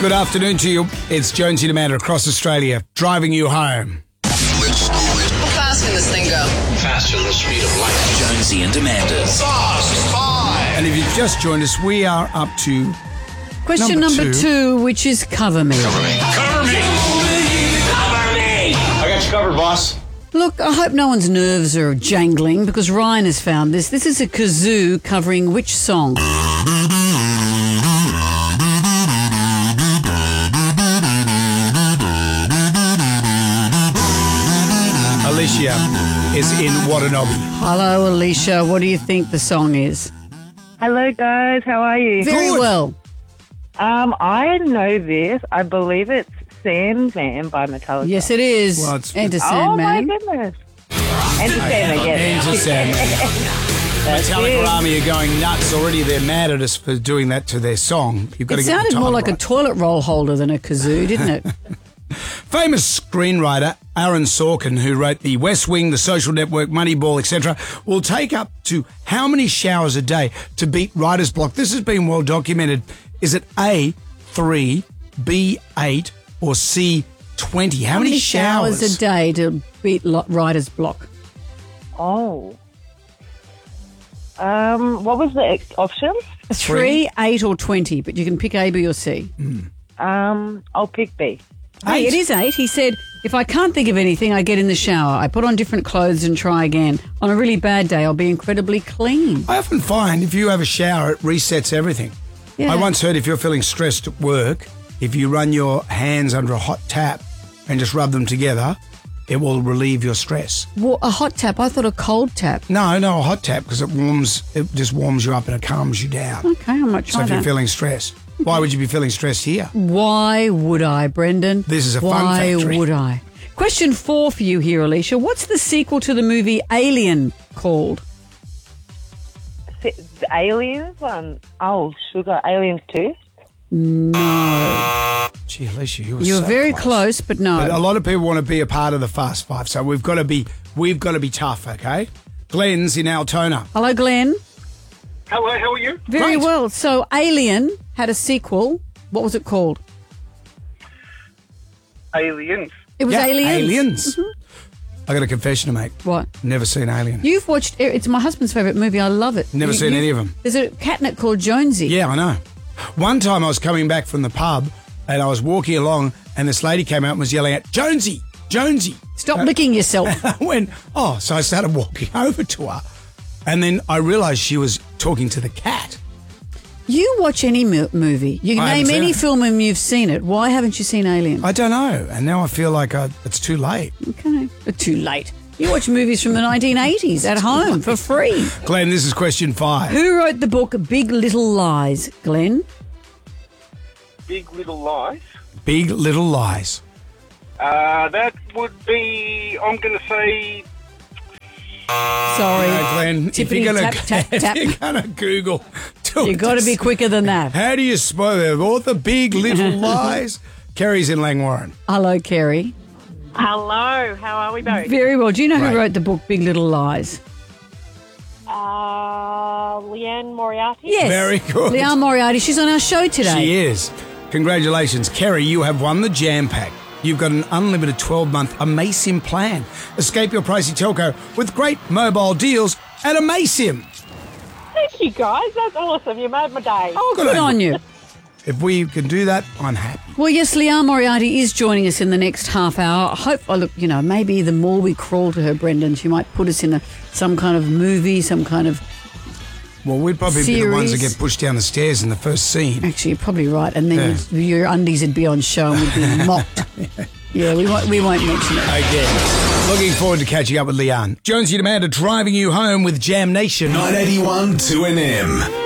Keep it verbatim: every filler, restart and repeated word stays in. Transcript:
Good afternoon to you. It's Jonesy and Amanda across Australia, driving you home. How fast can this thing go? Faster than the speed of light. Jonesy and Amanda's Fast Five. And if you've just joined us, we are up to Question number, number two. two, which is cover me. Cover me. Cover me. Cover me. I got you covered, boss. Look, I hope no one's nerves are jangling because Ryan has found this. This is a kazoo covering which song? Alicia is in Watanabe. Hello, Alicia. What do you think the song is? Hello, guys. How are you? Very Good. well. Um, I know this. I believe it's Sandman by Metallica. Yes, it is. Well, it's- Enter Oh, my Sandman. goodness. Enter Sandman, yes. Enter Sandman. That's Metallica it. Army are going nuts already. They're mad at us for doing that to their song. You've got It to get the sounded more time like right. a toilet roll holder than a kazoo, didn't it? Famous screenwriter Aaron Sorkin, who wrote The West Wing, The Social Network, Moneyball, et cetera, will take up to how many showers a day to beat writer's block? This has been well documented. Is it A, three, B, eight, or C, twenty? How, How many, many showers? showers a day to beat lo- writer's block? Oh. Um, what was the ex- option? Three, eight, or twenty, but you can pick A, B, or C. Um, I'll pick B. Hey, Eight. it is eight. He said, if I can't think of anything, I get in the shower. I put on different clothes and try again. On a really bad day, I'll be incredibly clean. I often find if you have a shower, it resets everything. Yeah. I once heard if you're feeling stressed at work, if you run your hands under a hot tap and just rub them together, it will relieve your stress. Well, a hot tap. I thought a cold tap. No, no, a hot tap because it warms, it just warms you up and it calms you down. Okay, I might So try if you're that. feeling stressed, why would you be feeling stressed here? Why would I, Brendan? This is a fun Why factory. would I? Question four for you here, Alicia. What's the sequel to the movie Alien called? S- The Aliens one. Oh, sugar. Aliens two? Gee, Alicia, you were You were so very close. close, but no. But a lot of people want to be a part of the Fast Five, so we've got to be, we've got to be tough, okay? Glenn's in Altona. Hello, Glenn. Hello, how are you? Very Great. well. So Alien had a sequel. What was it called? Aliens. It was Yeah, Aliens. Aliens. I got a confession to make. What? Never seen Alien. You've watched, it's my husband's favourite movie. I love it. Never You- seen you- any of them. There's a catnip called Jonesy. Yeah, I know. One time I was coming back from the pub and I was walking along and this lady came out and was yelling out, Jonesy, Jonesy. Stop licking yourself. I went, oh, so I started walking over to her. And then I realised she was talking to the cat. You watch any mo- movie. You can I haven't name seen any it. film and you've seen it. Why haven't you seen Alien? I don't know. And now I feel like I, it's too late. Okay. But too late. You watch movies from the nineteen eighties at home for free. Glenn, this is question five. Who wrote the book Big Little Lies, Glenn? Big Little Lies. Big Little Lies. Uh, that would be, I'm going to say, Sorry. Uh, Glenn, if Tippity you're going tap, tap, tap. to Google, do You've got to be quicker than that. How do you spell it? Author Big Little Lies? Kerry's in Langwarren. Hello, Kerry. Hello, how are we both? Very well. Do you know Right. who wrote the book Big Little Lies? Uh, Leanne Moriarty? Yes. Very good. Leanne Moriarty. She's on our show today. She is. Congratulations. Kerry, you have won the Jam Pack. You've got an unlimited twelve-month Amasim plan. Escape your pricey telco with great mobile deals at Amasim. Thank you, guys. That's awesome. You made my day. Oh, good on you. If we can do that, I'm happy. Well, yes, Leanne Moriarty is joining us in the next half hour. I hope, oh, look, you know, maybe the more we crawl to her, Brendan, she might put us in a, some kind of movie, some kind of... Well, we'd probably be the ones that Series. get pushed down the stairs in the first scene. Actually, you're probably right. And then Yeah. you'd- your undies would be on show and would be mocked. Yeah, we won't, we won't mention it. Again. Looking forward to catching up with Leanne. Jonesy and Amanda driving you home with Jam Nation. nine eighty-one two N M.